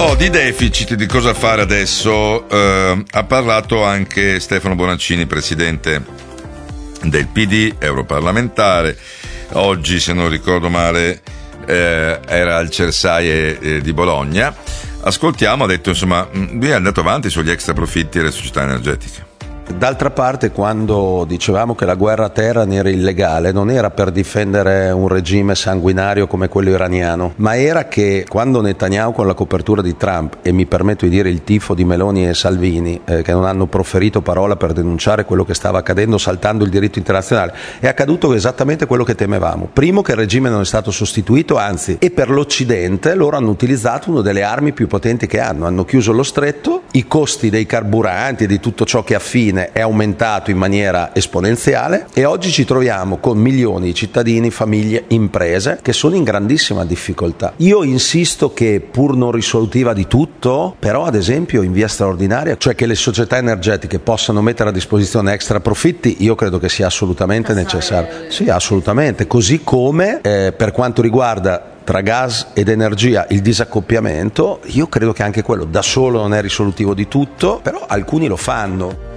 Di deficit, di cosa fare adesso, ha parlato anche Stefano Bonaccini, presidente del PD, europarlamentare. Oggi, se non ricordo male, era al Cersaie di Bologna. Ascoltiamo, ha detto, insomma, lui è andato avanti sugli extra profitti delle società energetiche. D'altra parte, quando dicevamo che la guerra a terra era illegale, non era per difendere un regime sanguinario come quello iraniano, ma era che quando Netanyahu, con la copertura di Trump, e mi permetto di dire il tifo di Meloni e Salvini, che non hanno proferito parola per denunciare quello che stava accadendo saltando il diritto internazionale, è accaduto esattamente quello che temevamo. Primo, che il regime non è stato sostituito, anzi, e per l'Occidente loro hanno utilizzato una delle armi più potenti che hanno chiuso lo stretto, i costi dei carburanti e di tutto ciò che affine è aumentato in maniera esponenziale e oggi ci troviamo con milioni di cittadini, famiglie, imprese che sono in grandissima difficoltà. Io insisto che, pur non risolutiva di tutto, però ad esempio in via straordinaria, cioè che le società energetiche possano mettere a disposizione extra profitti, io credo che sia assolutamente necessario. Sì, assolutamente, così come per quanto riguarda tra gas ed energia il disaccoppiamento, io credo che anche quello da solo non è risolutivo di tutto, però alcuni lo fanno.